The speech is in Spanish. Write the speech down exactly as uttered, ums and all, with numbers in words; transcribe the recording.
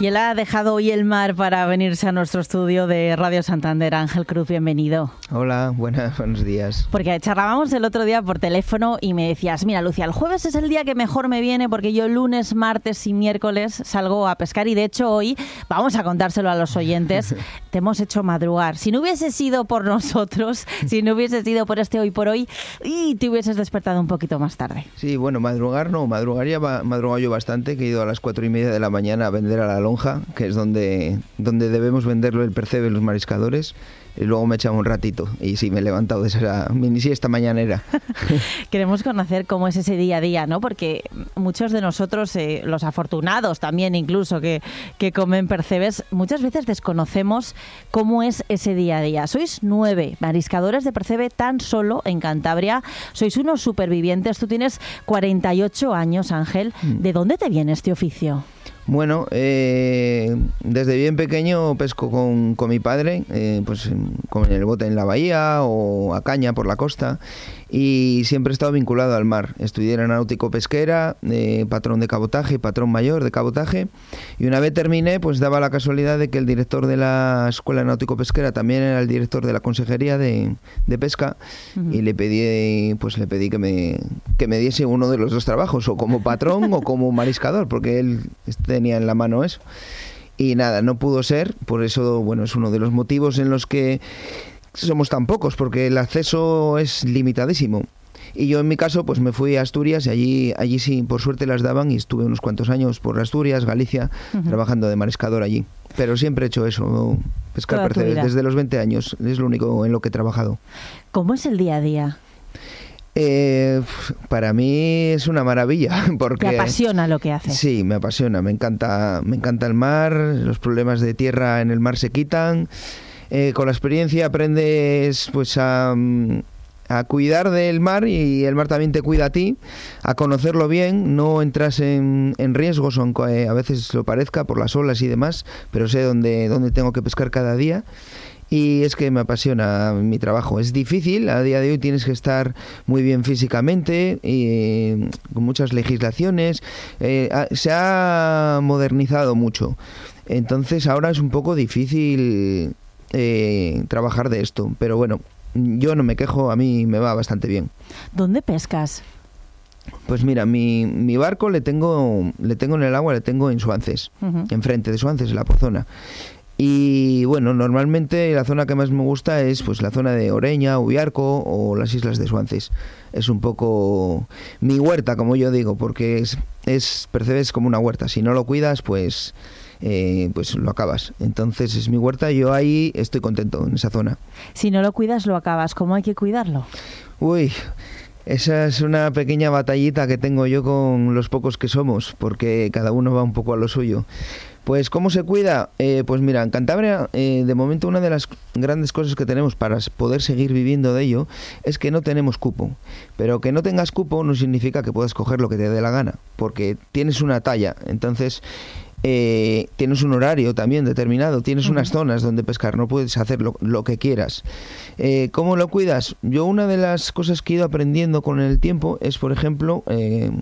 Y él ha dejado hoy el mar para venirse a nuestro estudio de Radio Santander. Ángel Cruz, bienvenido. Hola, buenas, buenos días. Porque charlábamos el otro día por teléfono y me decías, mira, Lucia, el jueves es el día que mejor me viene porque yo lunes, martes y miércoles salgo a pescar y de hecho hoy, vamos a contárselo a los oyentes, te hemos hecho madrugar. Si no hubiese sido por nosotros, si no hubiese sido por este hoy por hoy, y te hubieses despertado un poquito más tarde. Sí, bueno, madrugar no, madrugaría, madrugado yo bastante, que he ido a las cuatro y media de la mañana a vender a la lonja, que es donde, donde debemos venderlo el percebe los mariscadores. Y luego me he echado un ratito y sí, me he levantado de esa mini siesta mañanera. Queremos conocer cómo es ese día a día, ¿no? Porque muchos de nosotros, eh, los afortunados también incluso que, que comen percebes, muchas veces desconocemos cómo es ese día a día. Sois nueve mariscadores de percebe tan solo en Cantabria. Sois unos supervivientes. Tú tienes cuarenta y ocho años, Ángel. ¿De dónde te viene este oficio? Bueno, eh, desde bien pequeño pesco con, con mi padre, eh, pues con el bote en la bahía o a caña por la costa, y siempre he estado vinculado al mar. Estudié aeronáutico pesquera, eh, patrón de cabotaje, patrón mayor de cabotaje, y una vez terminé, pues daba la casualidad de que el director de la escuela náutico pesquera también era el director de la consejería de, de pesca, uh-huh. y le pedí, pues le pedí que me, que me diese uno de los dos trabajos, o como patrón o como mariscador, porque él tenía en la mano eso. Y nada, no pudo ser, por eso, bueno, es uno de los motivos en los que somos tan pocos, porque el acceso es limitadísimo. Y yo en mi caso pues me fui a Asturias y allí allí sí, por suerte las daban, y estuve unos cuantos años por Asturias, Galicia, uh-huh. trabajando de mariscador allí. Pero siempre he hecho eso, pescar percebes, desde los veinte años, es lo único en lo que he trabajado. ¿Cómo es el día a día? Eh, para mí es una maravilla porque ¿te apasiona lo que haces? Sí, me apasiona, me encanta, me encanta el mar, los problemas de tierra en el mar se quitan. Eh, con la experiencia aprendes pues a, a cuidar del mar y el mar también te cuida a ti, a conocerlo bien, no entras en, en riesgos, aunque a veces lo parezca por las olas y demás, pero sé dónde, dónde tengo que pescar cada día. Y es que me apasiona mi trabajo. Es difícil, a día de hoy tienes que estar muy bien físicamente, y con muchas legislaciones. Eh, se ha modernizado mucho. Entonces ahora es un poco difícil eh, trabajar de esto. Pero bueno, yo no me quejo, a mí me va bastante bien. ¿Dónde pescas? Pues mira, mi, mi barco le tengo, le tengo en el agua, le tengo en Suances, uh-huh. enfrente de Suances, en la Porzona. Y bueno, normalmente la zona que más me gusta es pues la zona de Oreña, Ubiarco o las islas de Suances. Es un poco mi huerta, como yo digo, porque es, es percebes como una huerta. Si no lo cuidas, pues, eh, pues lo acabas. Entonces es mi huerta y yo ahí estoy contento, en esa zona. Si no lo cuidas, lo acabas. ¿Cómo hay que cuidarlo? Uy... Esa es una pequeña batallita que tengo yo con los pocos que somos, porque cada uno va un poco a lo suyo. Pues, ¿cómo se cuida? Eh, pues mira, en Cantabria, eh, de momento una de las grandes cosas que tenemos para poder seguir viviendo de ello es que no tenemos cupo. Pero que no tengas cupo no significa que puedas coger lo que te dé la gana, porque tienes una talla. Entonces... Eh, tienes un horario también determinado, tienes uh-huh. unas zonas donde pescar, no puedes hacer lo, lo que quieras. Eh, ¿Cómo lo cuidas? Yo una de las cosas que he ido aprendiendo con el tiempo es, por ejemplo, eh,